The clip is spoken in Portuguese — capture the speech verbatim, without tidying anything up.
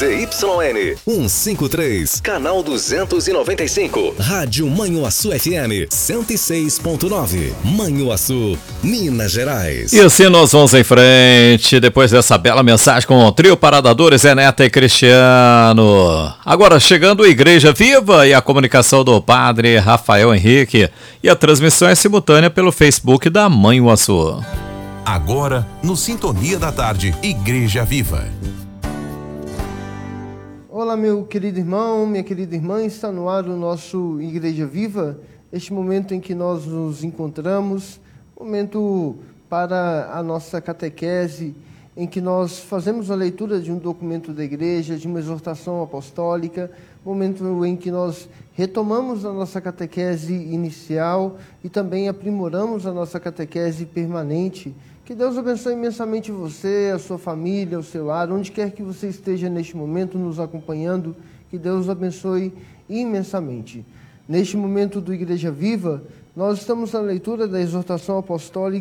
Z Y N cento e cinquenta e três, canal duzentos e noventa e cinco. Rádio Manhuaçu F M cento e seis ponto nove. Manhuaçu, Minas Gerais. E assim nós vamos em frente, depois dessa bela mensagem com o trio Paradadores, Zé Neto e Cristiano. Agora chegando a Igreja Viva e a comunicação do padre Rafael Henrique. E a transmissão é simultânea pelo Facebook da Manhuaçu. Agora, no Sintonia da Tarde, Igreja Viva. Olá, meu querido irmão, minha querida irmã, está no ar o nosso Igreja Viva, este momento em que nós nos encontramos, momento para a nossa catequese, em que nós fazemos a leitura de um documento da igreja, de uma exortação apostólica, momento em que nós retomamos a nossa catequese inicial e também aprimoramos a nossa catequese permanente. Que Deus abençoe imensamente você, a sua família, o seu lar, onde quer que você esteja neste momento nos acompanhando, que Deus abençoe imensamente. Neste momento do Igreja Viva, nós estamos na leitura da exortação apostólica